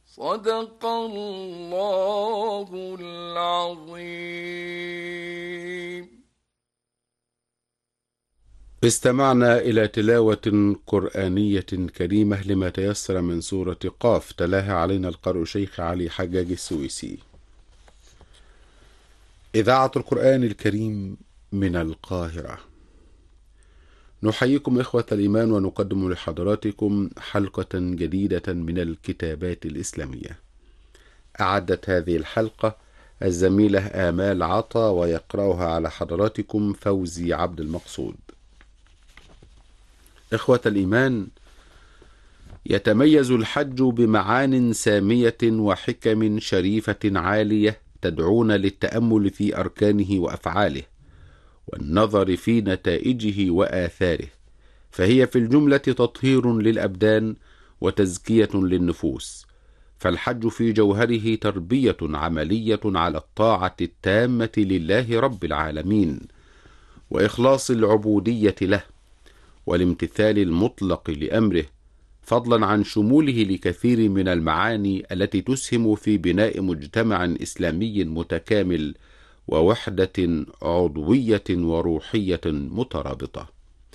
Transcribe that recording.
صدق الله العظيم. استمعنا إلى تلاوة قرآنية كريمة لما تيسر من سورة قاف، تلاها علينا القارئ شيخ علي حجاج السويسي. إذاعة القرآن الكريم من القاهرة، نحييكم إخوة الإيمان ونقدم لحضراتكم حلقة جديدة من الكتابات الإسلامية. أعدت هذه الحلقة الزميلة آمال عطا، ويقرأها على حضراتكم فوزي عبد المقصود. إخوة الإيمان، يتميز الحج بمعان سامية وحكم شريفة عالية تدعون للتأمل في أركانه وأفعاله والنظر في نتائجه وآثاره، فهي في الجملة تطهير للأبدان وتزكية للنفوس. فالحج في جوهره تربية عملية على الطاعة التامة لله رب العالمين، وإخلاص العبودية له، والامتثال المطلق لأمره، فضلا عن شموله لكثير من المعاني التي تسهم في بناء مجتمع إسلامي متكامل ووحدة عضوية وروحية مترابطة.